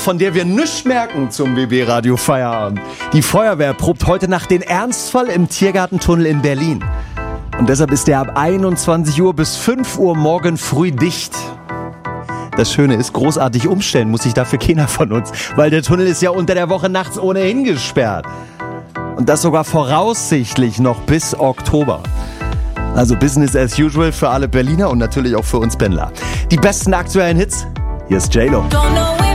Von der wir nichts merken zum BB Radio Feierabend. Die Feuerwehr probt heute Nacht den Ernstfall im Tiergartentunnel in Berlin. Und deshalb ist der ab 21 Uhr bis 5 Uhr morgen früh dicht. Das Schöne ist, großartig umstellen muss sich dafür keiner von uns, weil der Tunnel ist ja unter der Woche nachts ohnehin gesperrt. Und das sogar voraussichtlich noch bis Oktober. Also Business as usual für alle Berliner und natürlich auch für uns Pendler. Die besten aktuellen Hits, hier ist J-Lo. Don't know